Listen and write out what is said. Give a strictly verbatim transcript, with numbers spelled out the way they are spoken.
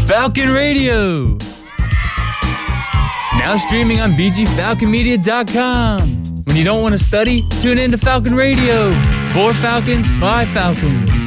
Falcon Radio. Now streaming on b g falcon media dot com. When you don't want to study, tune in to Falcon Radio. For Falcons, by Falcons.